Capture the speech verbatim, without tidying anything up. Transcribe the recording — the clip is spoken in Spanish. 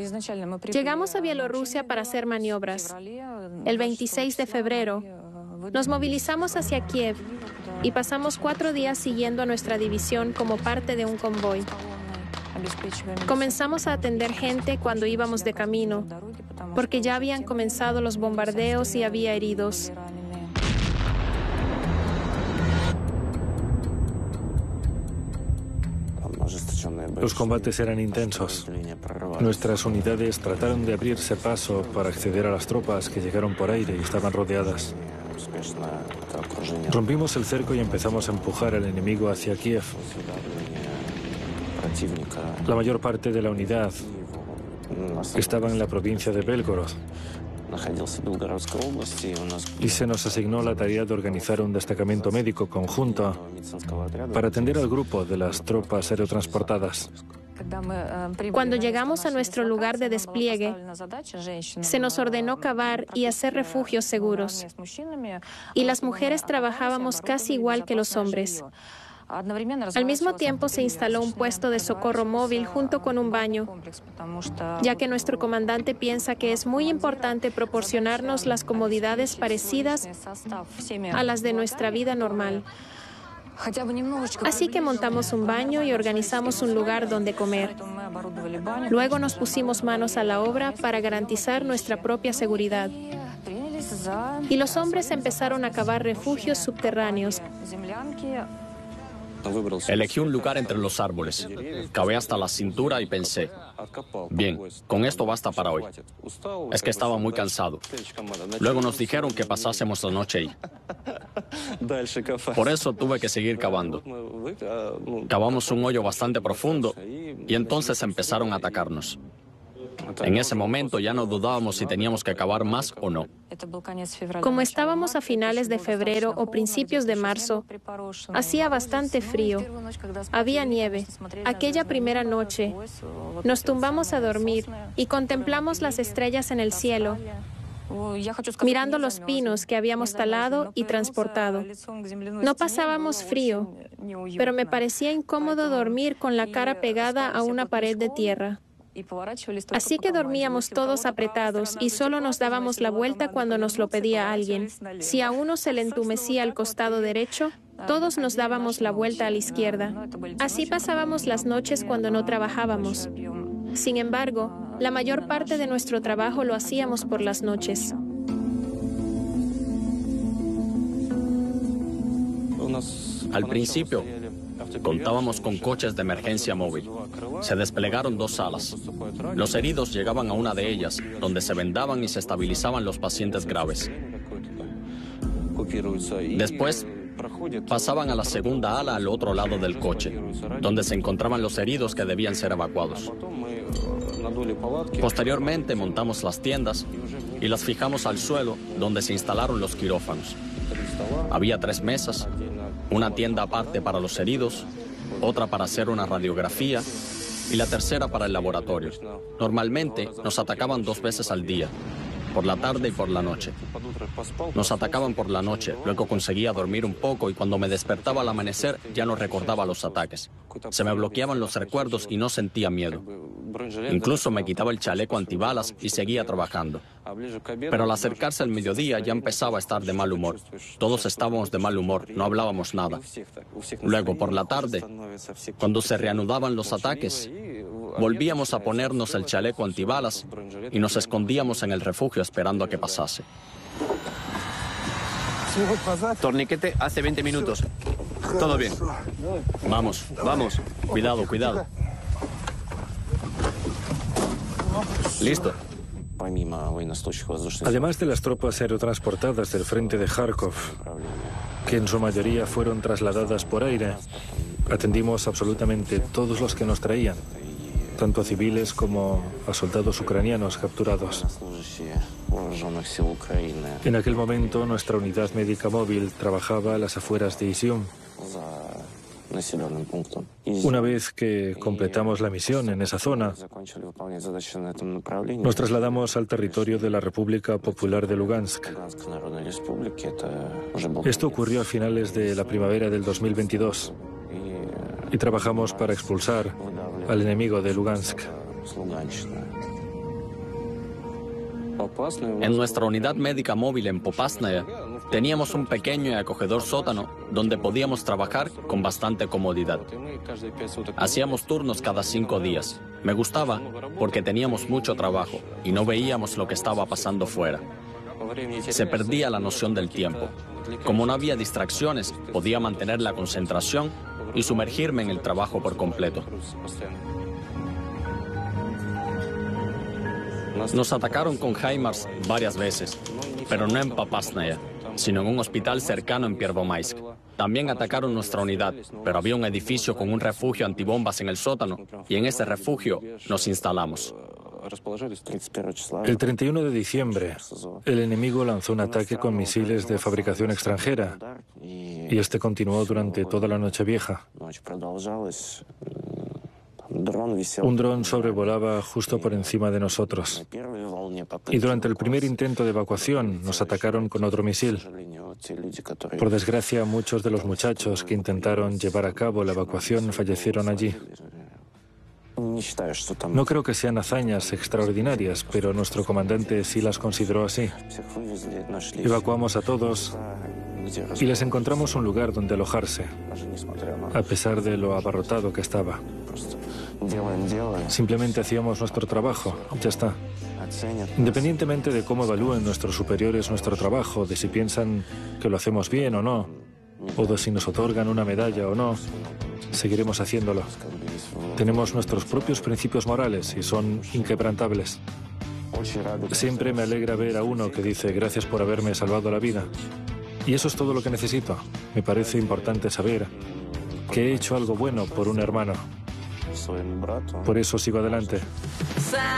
Llegamos a Bielorrusia para hacer maniobras. El veintiséis de febrero nos movilizamos hacia Kiev y pasamos cuatro días siguiendo a nuestra división como parte de un convoy. Comenzamos a atender gente cuando íbamos de camino, porque ya habían comenzado los bombardeos y había heridos. Los combates eran intensos. Nuestras unidades trataron de abrirse paso para acceder a las tropas que llegaron por aire y estaban rodeadas. Rompimos el cerco y empezamos a empujar al enemigo hacia Kiev. La mayor parte de la unidad estaba en la provincia de Belgorod y se nos asignó la tarea de organizar un destacamento médico conjunto para atender al grupo de las tropas aerotransportadas. Cuando llegamos a nuestro lugar de despliegue, se nos ordenó cavar y hacer refugios seguros. Y las mujeres trabajábamos casi igual que los hombres. Al mismo tiempo se instaló un puesto de socorro móvil junto con un baño, ya que nuestro comandante piensa que es muy importante proporcionarnos las comodidades parecidas a las de nuestra vida normal. Así que montamos un baño y organizamos un lugar donde comer. Luego nos pusimos manos a la obra para garantizar nuestra propia seguridad. Y los hombres empezaron a cavar refugios subterráneos. Elegí un lugar entre los árboles, cavé hasta la cintura y pensé, bien, con esto basta para hoy. Es que estaba muy cansado. Luego nos dijeron que pasásemos la noche ahí. Por eso tuve que seguir cavando. Cavamos un hoyo bastante profundo y entonces empezaron a atacarnos. En ese momento ya no dudábamos si teníamos que cavar más o no. Como estábamos a finales de febrero o principios de marzo, hacía bastante frío. Había nieve. Aquella primera noche, nos tumbamos a dormir y contemplamos las estrellas en el cielo, mirando los pinos que habíamos talado y transportado. No pasábamos frío, pero me parecía incómodo dormir con la cara pegada a una pared de tierra. Así que dormíamos todos apretados y solo nos dábamos la vuelta cuando nos lo pedía alguien. Si a uno se le entumecía el costado derecho, todos nos dábamos la vuelta a la izquierda. Así pasábamos las noches cuando no trabajábamos. Sin embargo, la mayor parte de nuestro trabajo lo hacíamos por las noches. Al principio, contábamos con coches de emergencia móvil. Se desplegaron dos salas. Los heridos llegaban a una de ellas, donde se vendaban y se estabilizaban los pacientes graves. Después, pasaban a la segunda ala al otro lado del coche, donde se encontraban los heridos que debían ser evacuados. Posteriormente, montamos las tiendas y las fijamos al suelo, donde se instalaron los quirófanos. Había tres mesas, una tienda aparte para los heridos, otra para hacer una radiografía y la tercera para el laboratorio. Normalmente nos atacaban dos veces al día, por la tarde y por la noche. Nos atacaban por la noche, luego conseguía dormir un poco y cuando me despertaba al amanecer ya no recordaba los ataques. Se me bloqueaban los recuerdos y no sentía miedo. Incluso me quitaba el chaleco antibalas y seguía trabajando. Pero al acercarse el mediodía ya empezaba a estar de mal humor. Todos estábamos de mal humor, no hablábamos nada. Luego, por la tarde, cuando se reanudaban los ataques, volvíamos a ponernos el chaleco antibalas y nos escondíamos en el refugio esperando a que pasase. Torniquete hace veinte minutos. Todo bien. Vamos, vamos. Cuidado, cuidado. Listo. Además de las tropas aerotransportadas del frente de Kharkov, que en su mayoría fueron trasladadas por aire, atendimos absolutamente todos los que nos traían, tanto a civiles como a soldados ucranianos capturados. En aquel momento, nuestra unidad médica móvil trabajaba a las afueras de Izium. Una vez que completamos la misión en esa zona, nos trasladamos al territorio de la República Popular de Lugansk. Esto ocurrió a finales de la primavera del dos mil veintidós y trabajamos para expulsar al enemigo de Lugansk. En nuestra unidad médica móvil en Popasnaya teníamos un pequeño y acogedor sótano donde podíamos trabajar con bastante comodidad. Hacíamos turnos cada cinco días. Me gustaba porque teníamos mucho trabajo y no veíamos lo que estaba pasando fuera. Se perdía la noción del tiempo. Como no había distracciones, podía mantener la concentración y sumergirme en el trabajo por completo. Nos atacaron con HIMARS varias veces, pero no en Popasnaya, sino en un hospital cercano en Первомайск. También atacaron nuestra unidad, pero había un edificio con un refugio antibombas en el sótano, y en ese refugio nos instalamos. El treinta y uno de diciembre, el enemigo lanzó un ataque con misiles de fabricación extranjera, y este continuó durante toda la noche vieja. Un dron sobrevolaba justo por encima de nosotros. Y durante el primer intento de evacuación nos atacaron con otro misil. Por desgracia, muchos de los muchachos que intentaron llevar a cabo la evacuación fallecieron allí. No creo que sean hazañas extraordinarias, pero nuestro comandante sí las consideró así. Evacuamos a todos y les encontramos un lugar donde alojarse, a pesar de lo abarrotado que estaba. Simplemente hacíamos nuestro trabajo, ya está. Independientemente de cómo evalúen nuestros superiores nuestro trabajo, de si piensan que lo hacemos bien o no, o de si nos otorgan una medalla o no, seguiremos haciéndolo. Tenemos nuestros propios principios morales y son inquebrantables. Siempre me alegra ver a uno que dice gracias por haberme salvado la vida. Y eso es todo lo que necesito. Me parece importante saber que he hecho algo bueno por un hermano. Por eso sigo adelante.